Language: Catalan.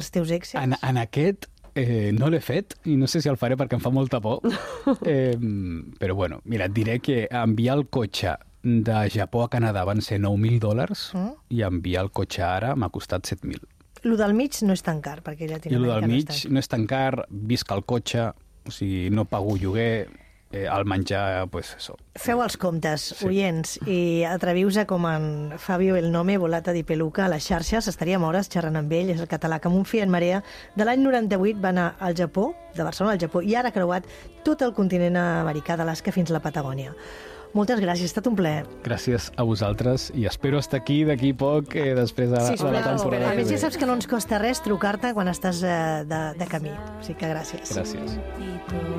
teus èxits? En aquest no l'he fet i no sé si el faré perquè em fa molta por. Però bueno, mira, et diré que enviar el cotxe de Japó a Canadà van ser $9.000 i enviar el cotxe ara m'ha costat 7.000. Lo del mig no és tan car, perquè I Llatinoamèrica el del mig no és no és tan car, visc al cotxe, o sigui, no pago lloguer, al menjar, pues això. Feu els comptes, oients, i atreviu-vos com en Fabio El Nome, volata di peluca, a les xarxes. Estaríem hores xerrant amb ell, és el català que amb un fi en marea. De l'any 98 va anar al Japó, de Barcelona al Japó, i ara ha creuat tot el continent americà, d'Alaska fins a la Patagònia. Moltes gràcies, ha estat un plaer. Gràcies a vosaltres i espero estar aquí d'aquí poc després de la temporada. A més, ja saps que no ens costa res trucar-te quan estàs de camí. O sigui que gràcies. Gràcies.